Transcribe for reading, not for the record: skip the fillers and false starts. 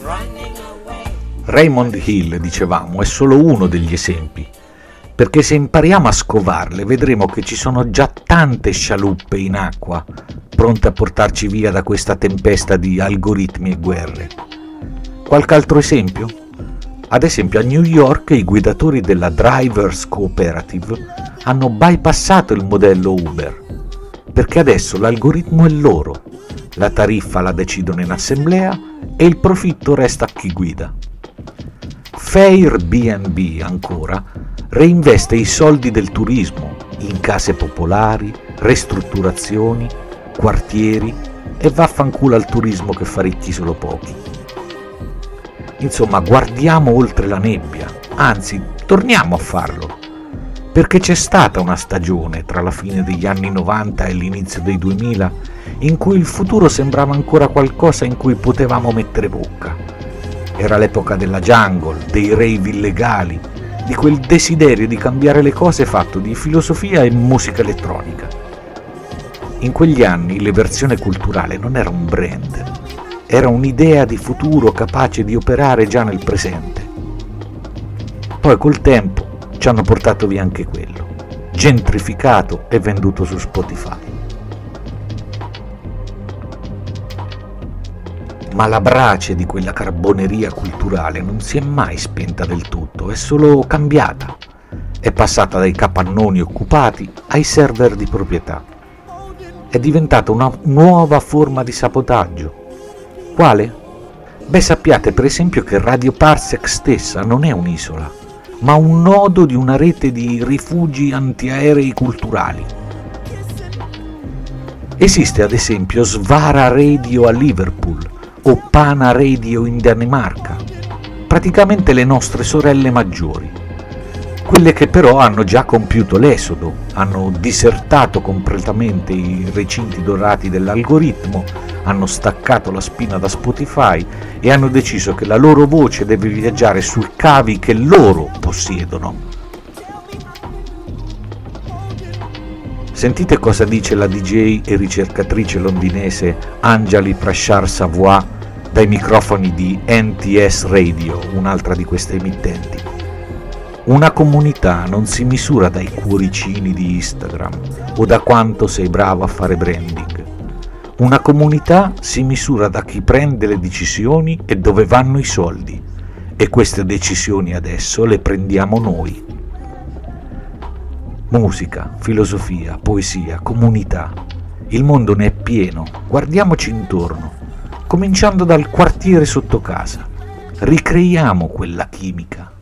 Raymond Hill, dicevamo, è solo uno degli esempi, perché se impariamo a scovarle vedremo che ci sono già tante scialuppe in acqua pronte a portarci via da questa tempesta di algoritmi e guerre. Qualche altro esempio? Ad esempio a New York i guidatori della Drivers Cooperative hanno bypassato il modello Uber, perché adesso l'algoritmo è loro, la tariffa la decidono in assemblea e il profitto resta a chi guida. Airbnb ancora reinveste i soldi del turismo in case popolari, ristrutturazioni, quartieri e vaffanculo al turismo che fa ricchi solo pochi. Insomma, guardiamo oltre la nebbia, anzi, torniamo a farlo, perché c'è stata una stagione tra la fine degli anni 90 e l'inizio dei 2000 in cui il futuro sembrava ancora qualcosa in cui potevamo mettere bocca. Era l'epoca della jungle, dei rave illegali, di quel desiderio di cambiare le cose fatto di filosofia e musica elettronica. In quegli anni l'eversione culturale non era un brand, era un'idea di futuro capace di operare già nel presente. Poi col tempo ci hanno portato via anche quello, gentrificato e venduto su Spotify. Ma la brace di quella carboneria culturale non si è mai spenta del tutto, è solo cambiata. È passata dai capannoni occupati ai server di proprietà. È diventata una nuova forma di sabotaggio. Quale? Beh, sappiate per esempio che Radio Parsec stessa non è un'isola, ma un nodo di una rete di rifugi antiaerei culturali. Esiste ad esempio Svara Radio a Liverpool o Pana Radio in Danimarca, praticamente le nostre sorelle maggiori, quelle che però hanno già compiuto l'esodo, hanno disertato completamente i recinti dorati dell'algoritmo, hanno staccato la spina da Spotify e hanno deciso che la loro voce deve viaggiare sui cavi che loro possiedono. Sentite cosa dice la DJ e ricercatrice londinese Anjali Prashar Savoy dai microfoni di NTS Radio, un'altra di queste emittenti. Una comunità non si misura dai cuoricini di Instagram o da quanto sei bravo a fare branding. Una comunità si misura da chi prende le decisioni e dove vanno i soldi, e queste decisioni adesso le prendiamo noi. Musica, filosofia, poesia, comunità. Il mondo ne è pieno, guardiamoci intorno, cominciando dal quartiere sotto casa. Ricreiamo quella chimica.